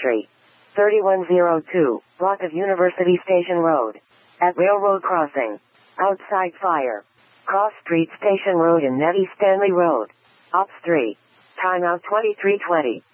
Street. 3102, block of University Station Road. At Railroad Crossing. Outside fire. Cross Street Station Road and Nettie Stanley Road. Ops 3. Timeout 2320.